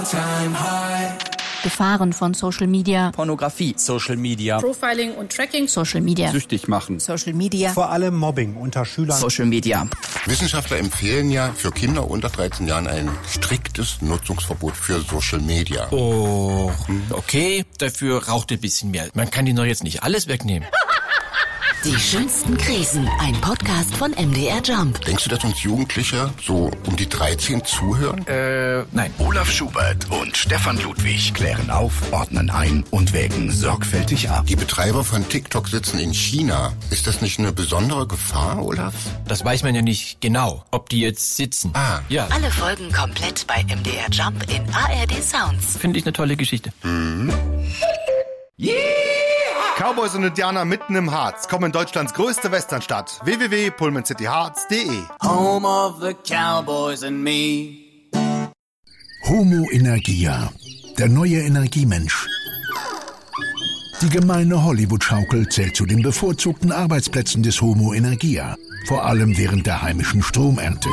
Gefahren von Social Media. Pornografie. Social Media. Profiling und Tracking. Social Media. Süchtig machen. Social Media. Vor allem Mobbing unter Schülern. Social Media. Wissenschaftler empfehlen ja für Kinder unter 13 Jahren ein striktes Nutzungsverbot für Social Media. Oh, okay, dafür raucht ein bisschen mehr. Man kann ihnen doch jetzt nicht alles wegnehmen. Die schönsten Krisen, ein Podcast von MDR Jump. Denkst du, dass uns Jugendliche so um die 13 zuhören? Nein. Olaf Schubert und Stefan Ludwig klären auf, ordnen ein und wägen sorgfältig ab. Die Betreiber von TikTok sitzen in China. Ist das nicht eine besondere Gefahr, Olaf? Das weiß man ja nicht genau, ob die jetzt sitzen. Ja. Alle Folgen komplett bei MDR Jump in ARD Sounds. Finde ich eine tolle Geschichte. Yeah! Cowboys und Indianer mitten im Harz kommen in Deutschlands größte Westernstadt. www.pullmancityharz.de. Home of the Cowboys and me. Homo Energia, der neue Energiemensch. Die gemeine Hollywood-Schaukel zählt zu den bevorzugten Arbeitsplätzen des Homo Energia, vor allem während der heimischen Stromernte.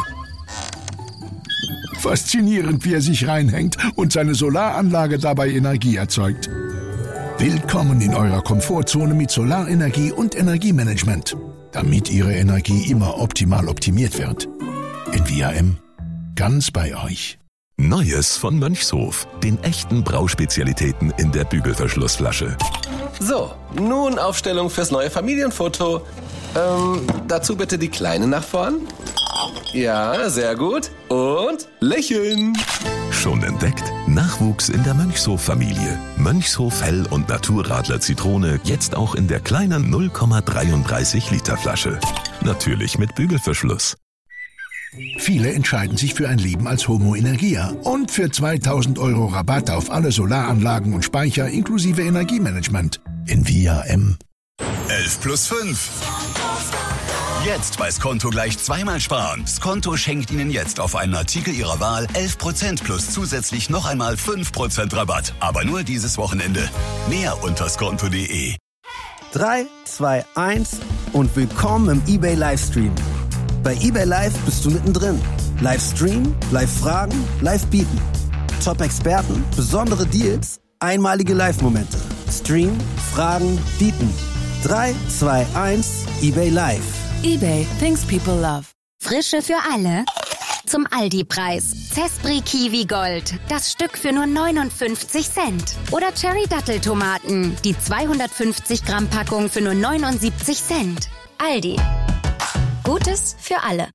Faszinierend, wie er sich reinhängt und seine Solaranlage dabei Energie erzeugt. Willkommen in eurer Komfortzone mit Solarenergie und Energiemanagement, damit Ihre Energie immer optimal optimiert wird. In VRM, ganz bei euch. Neues von Mönchshof, den echten Brauspezialitäten in der Bügelverschlussflasche. So, nun Aufstellung fürs neue Familienfoto. Dazu bitte die Kleine nach vorn. Ja, sehr gut. Und lächeln. Schon entdeckt? Nachwuchs in der Mönchshof-Familie. Mönchshof Hell- und Naturradler Zitrone jetzt auch in der kleinen 0,33 Liter Flasche. Natürlich mit Bügelverschluss. Viele entscheiden sich für ein Leben als Homo Energia und für 2.000 € Rabatt auf alle Solaranlagen und Speicher inklusive Energiemanagement in VRM. 11 plus 5. Jetzt bei Skonto gleich zweimal sparen. Skonto schenkt Ihnen jetzt auf einen Artikel Ihrer Wahl 11% plus zusätzlich noch einmal 5% Rabatt. Aber nur dieses Wochenende. Mehr unter skonto.de. 3, 2, 1 und willkommen im eBay Livestream. Bei eBay Live bist du mittendrin. Livestream, Live-Fragen, Live-Bieten. Top-Experten, besondere Deals, einmalige Live-Momente. Stream, Fragen, Bieten. 3, 2, 1, eBay Live. eBay, things people love. Frische für alle. Zum Aldi-Preis. Zespri Kiwi Gold. Das Stück für nur 59 Cent. Oder Cherry Datteltomaten. Die 250 Gramm Packung für nur 79 Cent. Aldi. Gutes für alle.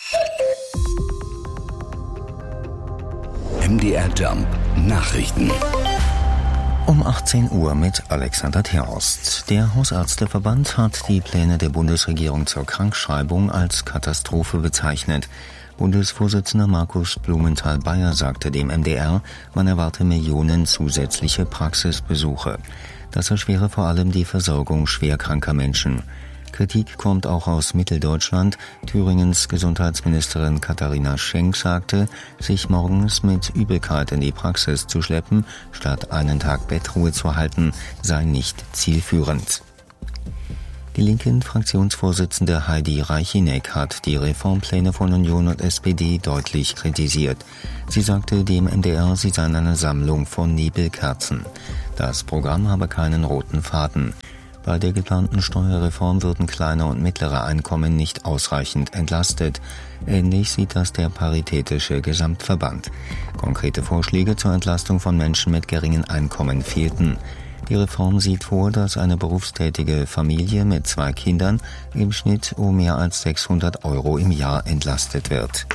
MDR Jump Nachrichten. Um 18 Uhr mit Alexander Terhorst. Der Hausärzteverband hat die Pläne der Bundesregierung zur Krankschreibung als Katastrophe bezeichnet. Bundesvorsitzender Markus Blumenthal-Beyer sagte dem MDR, man erwarte Millionen zusätzliche Praxisbesuche. Das erschwere vor allem die Versorgung schwerkranker Menschen. Kritik kommt auch aus Mitteldeutschland. Thüringens Gesundheitsministerin Katharina Schenk sagte, sich morgens mit Übelkeit in die Praxis zu schleppen, statt einen Tag Bettruhe zu halten, sei nicht zielführend. Die linken Fraktionsvorsitzende Heidi Reichineck hat die Reformpläne von Union und SPD deutlich kritisiert. Sie sagte dem NDR, sie seien eine Sammlung von Nebelkerzen. Das Programm habe keinen roten Faden. Bei der geplanten Steuerreform würden kleine und mittlere Einkommen nicht ausreichend entlastet. Ähnlich sieht das der Paritätische Gesamtverband. Konkrete Vorschläge zur Entlastung von Menschen mit geringen Einkommen fehlten. Die Reform sieht vor, dass eine berufstätige Familie mit 2 Kindern im Schnitt um mehr als 600 € im Jahr entlastet wird.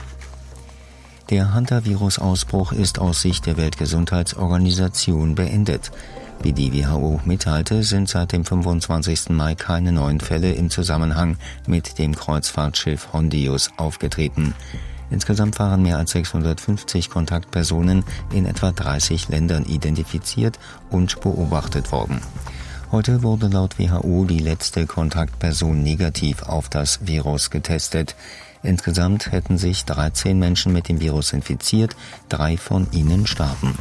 Der Hantavirus-Ausbruch ist aus Sicht der Weltgesundheitsorganisation beendet. Wie die WHO mitteilte, sind seit dem 25. Mai keine neuen Fälle im Zusammenhang mit dem Kreuzfahrtschiff Hondius aufgetreten. Insgesamt waren mehr als 650 Kontaktpersonen in etwa 30 Ländern identifiziert und beobachtet worden. Heute wurde laut WHO die letzte Kontaktperson negativ auf das Virus getestet. Insgesamt hätten sich 13 Menschen mit dem Virus infiziert, 3 von ihnen starben.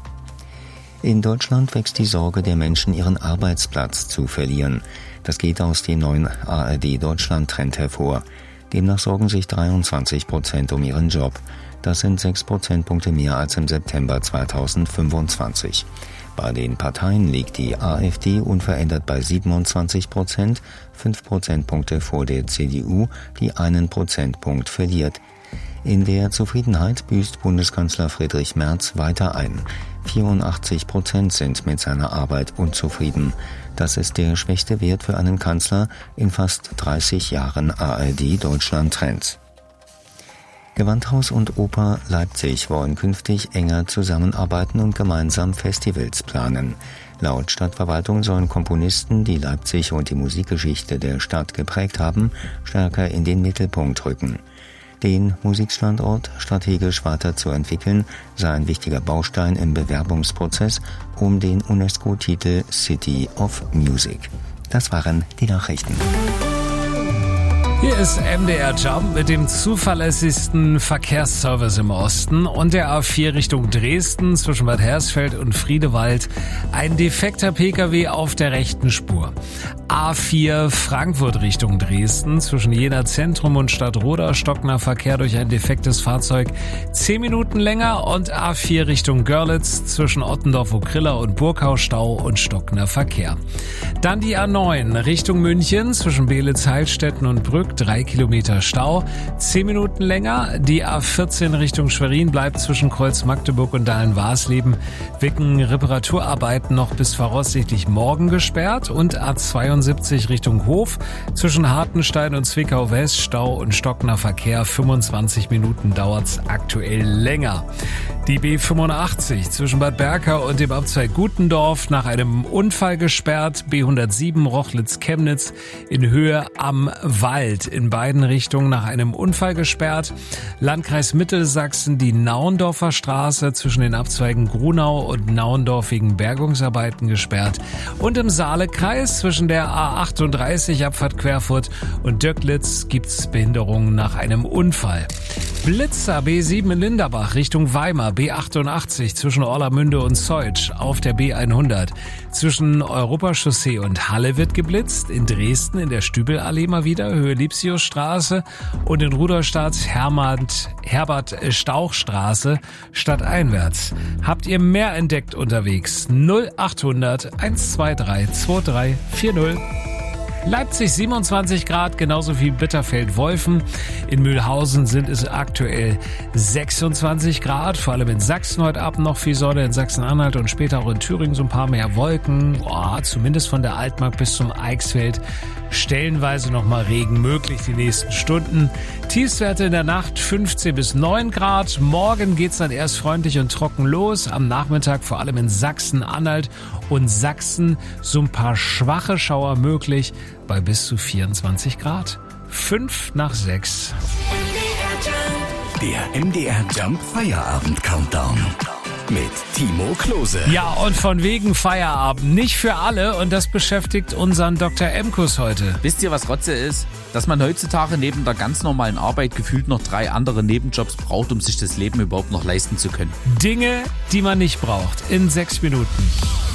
In Deutschland wächst die Sorge der Menschen, ihren Arbeitsplatz zu verlieren. Das geht aus dem neuen ARD-Deutschland-Trend hervor. Demnach sorgen sich 23% um ihren Job. Das sind 6 Prozentpunkte mehr als im September 2025. Bei den Parteien liegt die AfD unverändert bei 27%, 5 Prozentpunkte vor der CDU, die einen Prozentpunkt verliert. In der Zufriedenheit büßt Bundeskanzler Friedrich Merz weiter ein. 84% sind mit seiner Arbeit unzufrieden. Das ist der schwächste Wert für einen Kanzler in fast 30 Jahren ARD-Deutschland-Trends. Gewandhaus und Oper Leipzig wollen künftig enger zusammenarbeiten und gemeinsam Festivals planen. Laut Stadtverwaltung sollen Komponisten, die Leipzig und die Musikgeschichte der Stadt geprägt haben, stärker in den Mittelpunkt rücken. Den Musikstandort strategisch weiterzuentwickeln, sei ein wichtiger Baustein im Bewerbungsprozess um den UNESCO-Titel City of Music. Das waren die Nachrichten. Hier ist MDR Jump mit dem zuverlässigsten Verkehrsservice im Osten und der A4 Richtung Dresden zwischen Bad Hersfeld und Friedewald. Ein defekter Pkw auf der rechten Spur. A4 Frankfurt Richtung Dresden zwischen Jena Zentrum und Stadtroda stockender Verkehr durch ein defektes Fahrzeug 10 Minuten länger und A4 Richtung Görlitz zwischen Ottendorf-Okrilla und Burgau Stau und stockender Verkehr. Dann die A9 Richtung München zwischen Beelitz-Heilstätten und Brück 3 Kilometer Stau, 10 Minuten länger. Die A14 Richtung Schwerin bleibt zwischen Kreuz Magdeburg und Dahlen-Warsleben wegen Reparaturarbeiten noch bis voraussichtlich morgen gesperrt und A72 Richtung Hof zwischen Hartenstein und Zwickau West Stau und stockender Verkehr, 25 Minuten dauert's aktuell länger. Die B85 zwischen Bad Berka und dem Abzweig Gutendorf nach einem Unfall gesperrt, B107 Rochlitz-Chemnitz in Höhe am Wald in beiden Richtungen nach einem Unfall gesperrt. Landkreis Mittelsachsen die Nauendorfer Straße zwischen den Abzweigen Grunau und Nauendorf wegen Bergungsarbeiten gesperrt und im Saalekreis zwischen der A38 Abfahrt Querfurt und Döcklitz gibt's Behinderungen nach einem Unfall. Blitzer B7 in Linderbach Richtung Weimar, B88 zwischen Orlamünde und Zeutsch auf der B100. Zwischen Europachaussee und Halle wird geblitzt, in Dresden in der Stübelallee mal wieder, Höhe Lipsiusstraße und in Rudolstadt Herbert-Stauch-Straße stadteinwärts. Habt ihr mehr entdeckt unterwegs? 0800 123 2340. Leipzig 27 Grad, genauso wie Bitterfeld-Wolfen. In Mühlhausen sind es aktuell 26 Grad, vor allem in Sachsen heute Abend noch viel Sonne, in Sachsen-Anhalt und später auch in Thüringen so ein paar mehr Wolken. Zumindest von der Altmark bis zum Eichsfeld stellenweise noch mal Regen möglich die nächsten Stunden. Tiefstwerte in der Nacht 15 bis 9 Grad. Morgen geht's dann erst freundlich und trocken los. Am Nachmittag vor allem in Sachsen-Anhalt und Sachsen so ein paar schwache Schauer möglich bei bis zu 24 Grad. 5 nach 6. Der MDR Jump Feierabend Countdown. Mit Timo Klose. Ja, und von wegen Feierabend. Nicht für alle und das beschäftigt unseren Dr. Emkus heute. Wisst ihr, was Rotze ist? Dass man heutzutage neben der ganz normalen Arbeit gefühlt noch 3 andere Nebenjobs braucht, um sich das Leben überhaupt noch leisten zu können. Dinge, die man nicht braucht. In 6 Minuten.